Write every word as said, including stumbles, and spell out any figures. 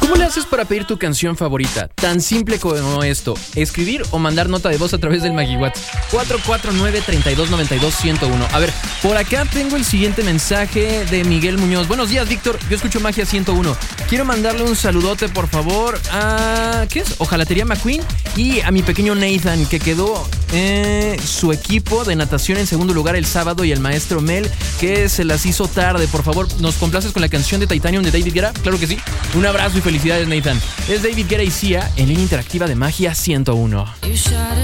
¿Cómo le haces para pedir tu canción favorita? Tan simple como esto: escribir o mandar nota de voz a través del MagiWhat's cuatro cuatro nueve, tres dos nueve dos, uno cero uno. A ver, por acá tengo el siguiente mensaje de Miguel Muñoz. Buenos días, Víctor. Yo escucho Magia ciento uno. Quiero mandarle un saludote, por favor, a... ¿qué es? Ojalatería McQueen y a mi pequeño Nathan, que quedó eh, su equipo de natación en segundo lugar el sábado, y el maestro Mel, que se las hizo tarde. Por favor, ¿nos complaces con la canción de Titanium de David Guetta? Claro que sí. Un abrazo y felicidades, Nathan. Es David Guetta y Sia en línea interactiva de Magia ciento uno.